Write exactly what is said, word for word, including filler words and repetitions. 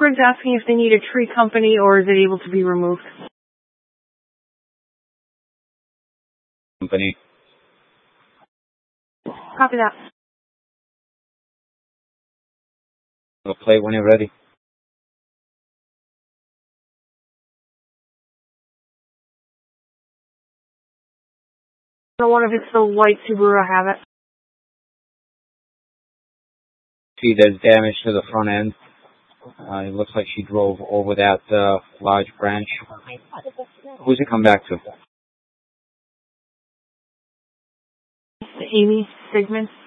Briggs asking if they need a tree company or is it able to be removed? Company. Copy that. We'll play when you're ready. I don't wonder if it's the white Subaru I have it. See, there's damage to the front end. Uh, it looks like she drove over that uh, large branch. Who's it come back to? Amy Sigmund.